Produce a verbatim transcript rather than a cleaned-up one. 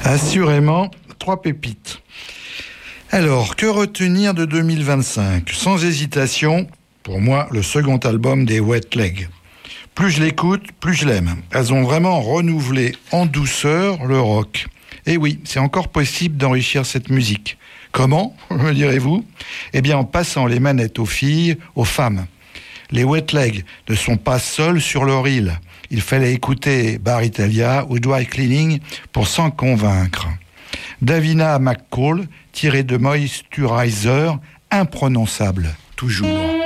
Assurément, trois pépites. Alors, que retenir de deux mille vingt-cinq ? Sans hésitation, pour moi, le second album des Wet Leg. Plus je l'écoute, plus je l'aime. Elles ont vraiment renouvelé en douceur le rock. Et oui, c'est encore possible d'enrichir cette musique. Comment, me direz-vous ? Eh bien, en passant les manettes aux filles, aux femmes. Les Wet Leg ne sont pas seuls sur leur île. Il fallait écouter Bar Italia ou Dry Cleaning pour s'en convaincre. Davina McCall, tirée de Moisturizer, imprononçable, toujours.